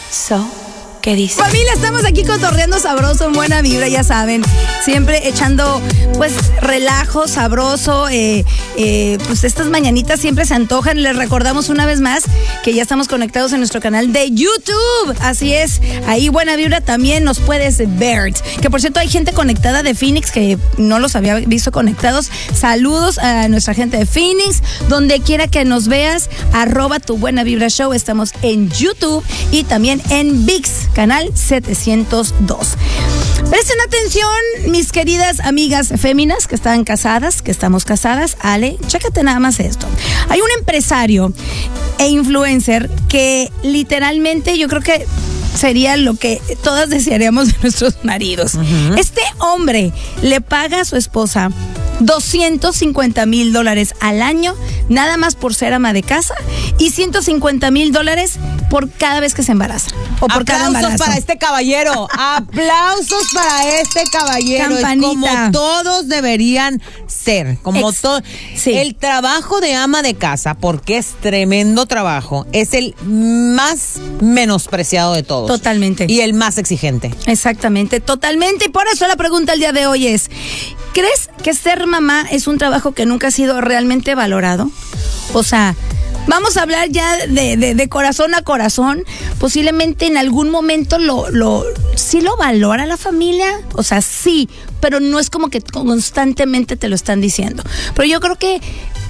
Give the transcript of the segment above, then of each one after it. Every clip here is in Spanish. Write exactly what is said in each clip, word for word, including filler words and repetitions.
So, ¿qué dice? Familia, estamos aquí cotorreando sabroso, en buena vibra, ya saben. Siempre echando, pues, relajo, sabroso. Eh, eh, pues estas mañanitas siempre se antojan. Les recordamos una vez más que ya estamos conectados en nuestro canal de YouTube. Así es, ahí buena vibra también nos puedes ver. Que por cierto, hay gente conectada de Phoenix que no los había visto conectados. Saludos a nuestra gente de Phoenix. Donde quiera que nos veas, arroba tu buena vibra show. Estamos en YouTube y también en VIX, canal setecientos dos. Presten atención, mis queridas amigas féminas que están casadas, que estamos casadas. Ale, chécate nada más esto. Hay un empresario e influencer que literalmente yo creo que sería lo que todas desearíamos de nuestros maridos. Uh-huh. Este hombre le paga a su esposa doscientos cincuenta mil dólares al año, nada más por ser ama de casa, y ciento cincuenta mil dólares por cada vez que se embaraza. O por Aplausos cada embarazo. para este caballero. Aplausos para este caballero. Campanita. Es como todos deberían ser. Como todo. Sí. El trabajo de ama de casa, porque es tremendo trabajo, es el más menospreciado de todos. Totalmente. Y el más exigente. Exactamente, totalmente. Y por eso la pregunta el día de hoy es: ¿crees que ser mamá es un trabajo que nunca ha sido realmente valorado? O sea, vamos a hablar ya de, de, de corazón a corazón. Posiblemente en algún momento lo, lo, sí lo valora la familia. O sea, sí, pero no es como que constantemente te lo están diciendo. Pero yo creo que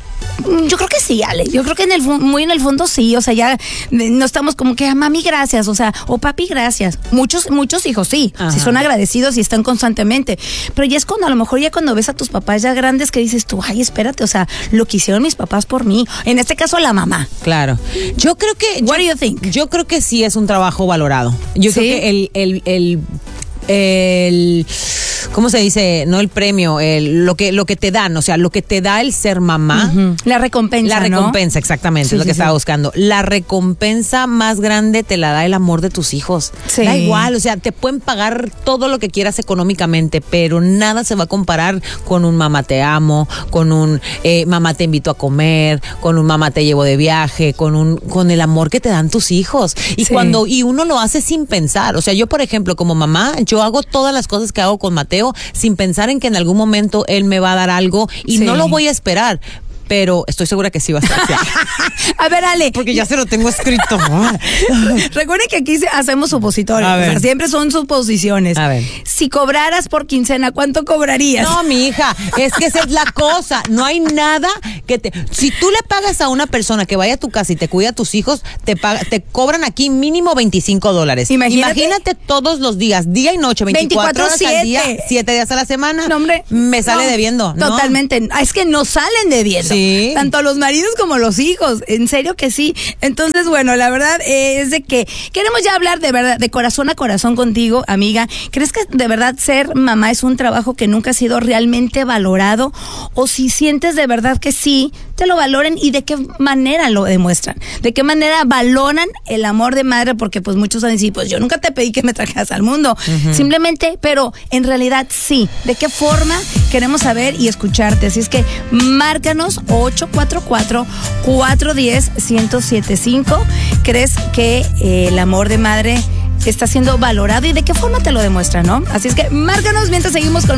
Yo creo que sí, Ale. Yo creo que en el muy en el fondo sí. O sea, ya no estamos como que, ah, mami, gracias. O sea, o papi, gracias. Muchos, muchos hijos sí. Ajá. Sí son agradecidos y están constantemente. Pero ya es cuando a lo mejor ya cuando ves a tus papás ya grandes que dices tú, ay, espérate, o sea, lo que hicieron mis papás por mí. En este caso, la mamá. Claro. Yo creo que. What yo, do you think? Yo creo que sí es un trabajo valorado. Yo ¿Sí? creo que el, el, el, el ¿cómo se dice? No el premio, el, lo que lo que te dan, o sea, lo que te da el ser mamá. Uh-huh. La recompensa, La recompensa, ¿no? Exactamente, sí, es lo que sí, estaba sí. buscando. La recompensa más grande te la da el amor de tus hijos. Sí. Da igual, o sea, te pueden pagar todo lo que quieras económicamente, pero nada se va a comparar con un mamá te amo, con un eh, mamá te invito a comer, con un mamá te llevo de viaje, con un con el amor que te dan tus hijos. Y sí. cuando y uno lo hace sin pensar. O sea, yo, por ejemplo, como mamá, yo hago todas las cosas que hago con Mateo sin pensar en que en algún momento él me va a dar algo y sí. no lo voy a esperar. Pero estoy segura que sí va a estar. A ver, Ale. Porque ya se lo tengo escrito. Recuerden que aquí hacemos supositorios. O sea, siempre son suposiciones. A ver. Si cobraras por quincena, ¿cuánto cobrarías? No, mi hija, es que esa es la cosa. No hay nada que te... Si tú le pagas a una persona que vaya a tu casa y te cuida a tus hijos, te paga, te cobran aquí mínimo veinticinco dólares. Imagínate. Imagínate todos los días, día y noche, veinticuatro horas al día, siete días a la semana. No, hombre. Me sale no, debiendo. ¿No? Totalmente. Es que no salen debiendo. Sí. Tanto los maridos como los hijos, en serio que sí. Entonces, bueno, la verdad es de que queremos ya hablar de verdad, de corazón a corazón contigo, amiga. ¿Crees que de verdad ser mamá es un trabajo que nunca ha sido realmente valorado? O si sientes de verdad que sí, te lo valoren y de qué manera lo demuestran, de qué manera valoran el amor de madre, porque pues muchos van a decir, pues yo nunca te pedí que me trajeras al mundo, uh-huh. simplemente, pero en realidad sí, de qué forma queremos saber y escucharte. Así es que márcanos ocho cuatro cuatro, cuatro uno cero, uno cero siete cinco. ¿Crees que eh, el amor de madre está siendo valorado y de qué forma te lo demuestra, no? Así es que márcanos mientras seguimos con